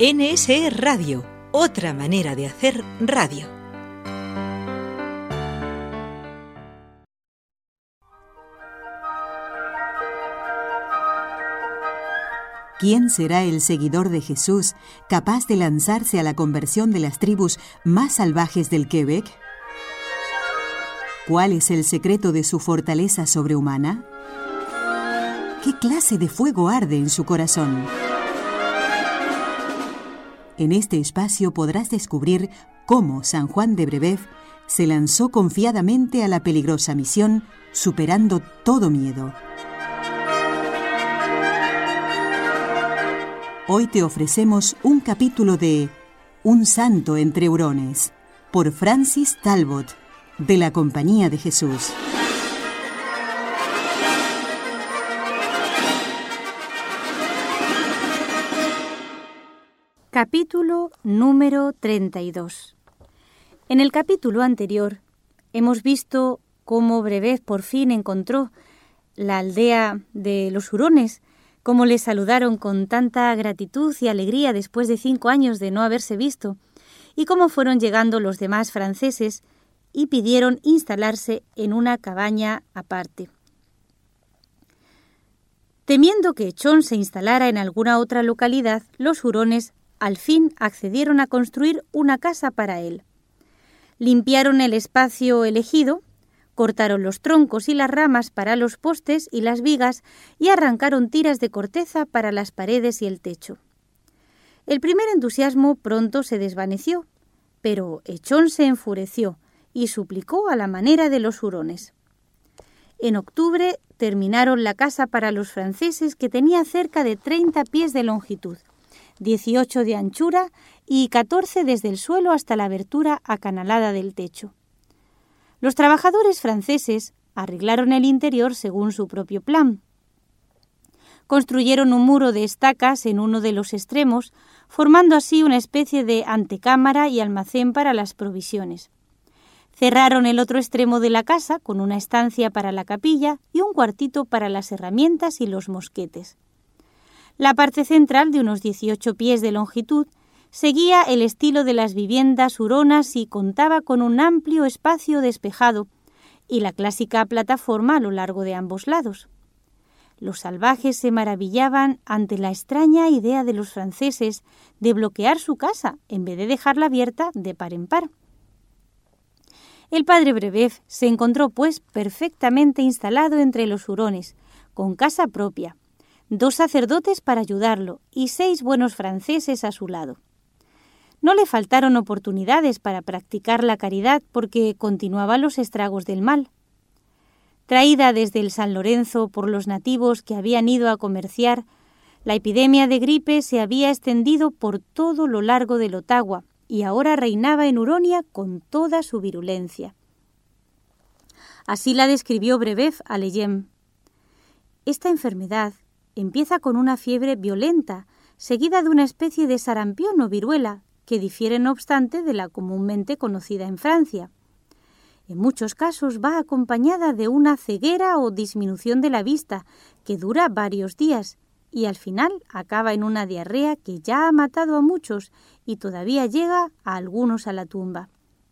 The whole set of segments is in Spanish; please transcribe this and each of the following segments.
NSE Radio, otra manera de hacer radio. ¿Quién será el seguidor de Jesús capaz de lanzarse a la conversión de las tribus más salvajes del Quebec? ¿Cuál es el secreto de su fortaleza sobrehumana? ¿Qué clase de fuego arde en su corazón? En este espacio podrás descubrir cómo San Juan de Brébeuf se lanzó confiadamente a la peligrosa misión, superando todo miedo. Hoy te ofrecemos un capítulo de Un santo entre hurones, por Francis Talbot, de la Compañía de Jesús. Capítulo número 32. En el capítulo anterior hemos visto cómo Brébeuf por fin encontró la aldea de los hurones, cómo les saludaron con tanta gratitud y alegría después de 5 años de no haberse visto, y cómo fueron llegando los demás franceses y pidieron instalarse en una cabaña aparte. Temiendo que Echón se instalara en alguna otra localidad, los hurones al fin accedieron a construir una casa para él. Limpiaron el espacio elegido, cortaron los troncos y las ramas para los postes y las vigas y arrancaron tiras de corteza para las paredes y el techo. El primer entusiasmo pronto se desvaneció, pero Echón se enfureció y suplicó a la manera de los hurones. En octubre terminaron la casa para los franceses, que tenía cerca de 30 pies de longitud, 18 de anchura y 14 desde el suelo hasta la abertura acanalada del techo. Los trabajadores franceses arreglaron el interior según su propio plan. Construyeron un muro de estacas en uno de los extremos, formando así una especie de antecámara y almacén para las provisiones. Cerraron el otro extremo de la casa con una estancia para la capilla y un cuartito para las herramientas y los mosquetes. La parte central, de unos 18 pies de longitud, seguía el estilo de las viviendas huronas y contaba con un amplio espacio despejado y la clásica plataforma a lo largo de ambos lados. Los salvajes se maravillaban ante la extraña idea de los franceses de bloquear su casa en vez de dejarla abierta de par en par. El padre Brébeuf se encontró, pues, perfectamente instalado entre los hurones, con casa propia, 2 sacerdotes para ayudarlo y 6 buenos franceses a su lado. No le faltaron oportunidades para practicar la caridad porque continuaban los estragos del mal. Traída desde el San Lorenzo por los nativos que habían ido a comerciar, la epidemia de gripe se había extendido por todo lo largo del Ottawa y ahora reinaba en Huronia con toda su virulencia. Así la describió Brébeuf a Lejeune. Esta enfermedad empieza con una fiebre violenta, seguida de una especie de sarampión o viruela, que difiere no obstante de la comúnmente conocida en Francia. En muchos casos va acompañada de una ceguera o disminución de la vista, que dura varios días, y al final acaba en una diarrea que ya ha matado a muchos y todavía llega a algunos a la tumba.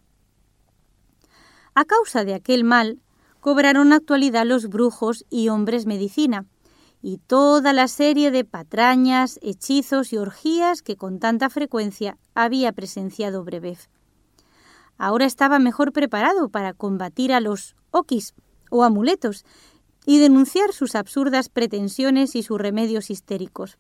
A causa de aquel mal, cobraron actualidad los brujos y hombres medicina, y toda la serie de patrañas, hechizos y orgías que con tanta frecuencia había presenciado Brébeuf. Ahora estaba mejor preparado para combatir a los okis o amuletos y denunciar sus absurdas pretensiones y sus remedios histéricos.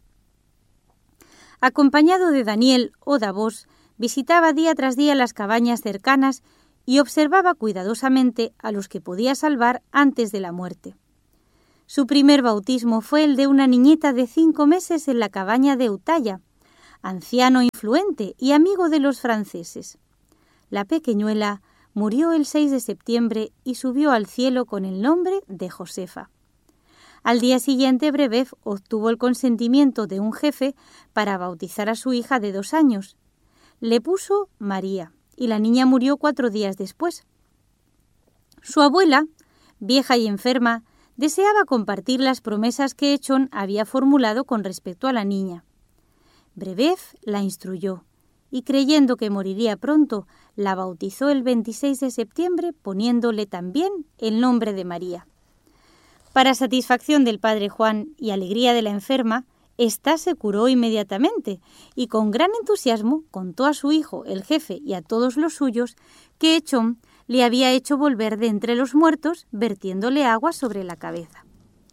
Acompañado de Daniel o Davos, visitaba día tras día las cabañas cercanas y observaba cuidadosamente a los que podía salvar antes de la muerte. Su primer bautismo fue el de una niñita de 5 meses en la cabaña de Utaya, anciano influente y amigo de los franceses. La pequeñuela murió el 6 de septiembre y subió al cielo con el nombre de Josefa. Al día siguiente, Brébeuf obtuvo el consentimiento de un jefe para bautizar a su hija de 2 años. Le puso María y la niña murió 4 días después. Su abuela, vieja y enferma, deseaba compartir las promesas que Echón había formulado con respecto a la niña. Brebev la instruyó y, creyendo que moriría pronto, la bautizó el 26 de septiembre poniéndole también el nombre de María. Para satisfacción del padre Juan y alegría de la enferma, ésta se curó inmediatamente y con gran entusiasmo contó a su hijo, el jefe, y a todos los suyos que Echón le había hecho volver de entre los muertos vertiéndole agua sobre la cabeza.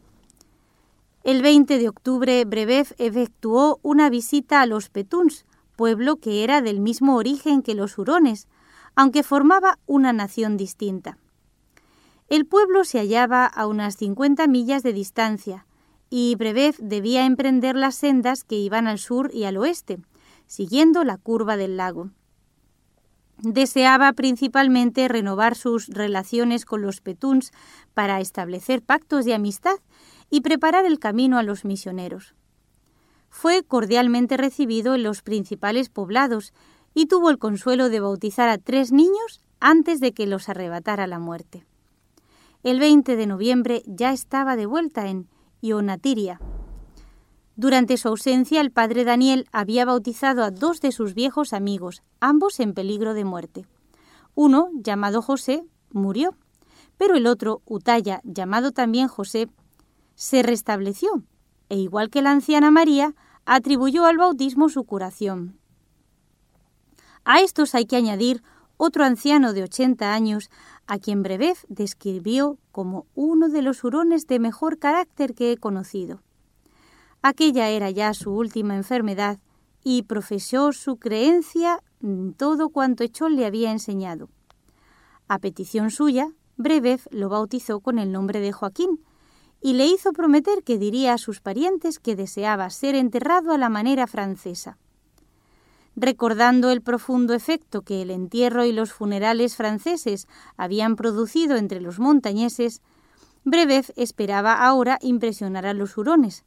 El 20 de octubre Brebev efectuó una visita a los Petuns, pueblo que era del mismo origen que los hurones, aunque formaba una nación distinta. El pueblo se hallaba a unas 50 millas de distancia y Brebev debía emprender las sendas que iban al sur y al oeste, siguiendo la curva del lago. Deseaba principalmente renovar sus relaciones con los Petuns para establecer pactos de amistad y preparar el camino a los misioneros. Fue cordialmente recibido en los principales poblados y tuvo el consuelo de bautizar a 3 niños antes de que los arrebatara la muerte. El 20 de noviembre ya estaba de vuelta en Ionatiria. Durante su ausencia, el padre Daniel había bautizado a 2 de sus viejos amigos, ambos en peligro de muerte. Uno, llamado José, murió, pero el otro, Utaya, llamado también José, se restableció, e igual que la anciana María, atribuyó al bautismo su curación. A estos hay que añadir otro anciano de 80 años, a quien Brebev describió como uno de los hurones de mejor carácter que he conocido. Aquella era ya su última enfermedad y profesó su creencia en todo cuanto Echón le había enseñado. A petición suya, Brebev lo bautizó con el nombre de Joaquín y le hizo prometer que diría a sus parientes que deseaba ser enterrado a la manera francesa. Recordando el profundo efecto que el entierro y los funerales franceses habían producido entre los montañeses, Brebev esperaba ahora impresionar a los hurones.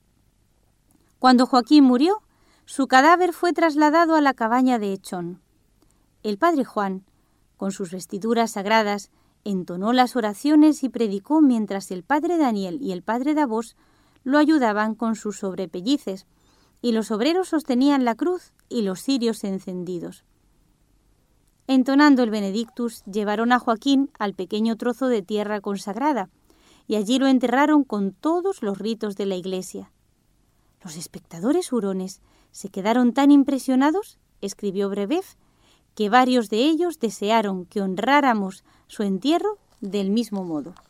Cuando Joaquín murió, su cadáver fue trasladado a la cabaña de Echón. El padre Juan, con sus vestiduras sagradas, entonó las oraciones y predicó mientras el padre Daniel y el padre Davos lo ayudaban con sus sobrepellices, y los obreros sostenían la cruz y los cirios encendidos. Entonando el Benedictus, llevaron a Joaquín al pequeño trozo de tierra consagrada, y allí lo enterraron con todos los ritos de la iglesia. Los espectadores hurones se quedaron tan impresionados, escribió Brebev, que varios de ellos desearon que honráramos su entierro del mismo modo.